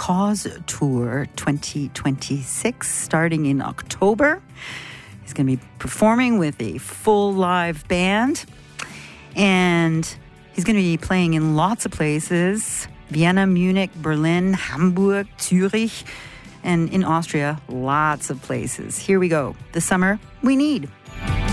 Cause Tour 2026 starting in October. He's going to be performing with a full live band. And he's going to be playing in lots of places. Vienna, Munich, Berlin, Hamburg, Zurich. And in Austria, lots of places. Here we go. The summer we need.